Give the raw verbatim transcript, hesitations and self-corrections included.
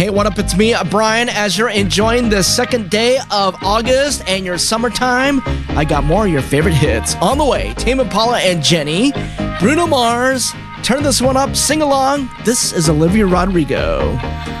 Hey, what up? It's me, Brian. As you're enjoying the second day of August and your summertime, I got more of your favorite hits on the way. Tame Impala and Jenny, Bruno Mars. Turn this one up, sing along. This is Olivia Rodrigo.